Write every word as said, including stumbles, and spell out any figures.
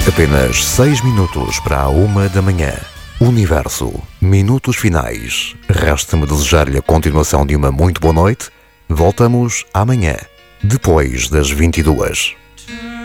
Apenas seis minutos para a uma da manhã. Universo. Minutos finais. Resta-me desejar-lhe a continuação de uma muito boa noite. Voltamos amanhã, depois das vinte e duas.